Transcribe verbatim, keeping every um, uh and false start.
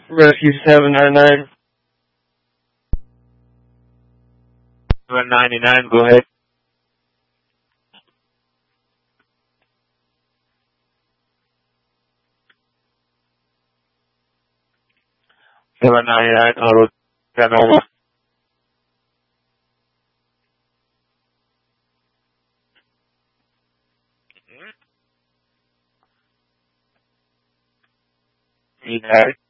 Rescue seven ninety-nine. seven ninety-nine, go ahead. seven ninety-nine, auto ten over. Yeah.